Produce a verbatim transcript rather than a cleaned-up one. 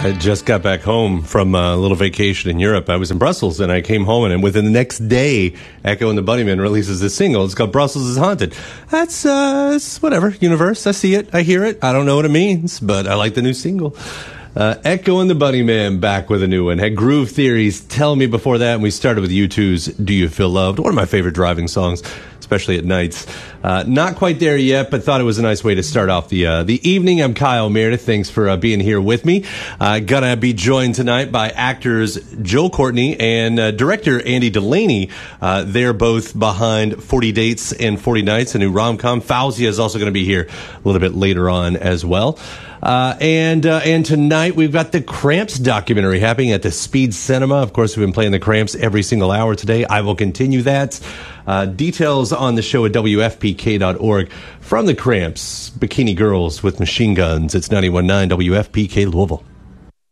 I just got back home from a little vacation in Europe. I was in Brussels, and I came home, and within the next day, Echo and the Bunnymen releases this single. It's called Brussels is Haunted. That's, uh, it's whatever, universe. I see it. I hear it. I don't know what it means, but I like the new single. Uh, Echo and the Bunnymen back with a new one. Had Groove Theory's Tell Me before that, and we started with U two's Do You Feel Loved? One of my favorite driving songs, especially at nights. Uh, not quite there yet, but thought it was a nice way to start off the uh, the evening. I'm Kyle Meredith. Thanks for uh, being here with me. Uh, gonna be joined tonight by actors Joel Courtney and uh, director Andy Delaney. Uh, they're both behind forty Dates and forty Nights, a new rom-com. Fauzia is also going to be here a little bit later on as well. Uh, and uh, and tonight we've got the Cramps documentary happening at the Speed Cinema. Of course, we've been playing the Cramps every single hour today. I will continue that. Uh, details on the show at W F P K dot org. From the Cramps, Bikini Girls with Machine Guns. It's ninety-one point nine W F P K Louisville.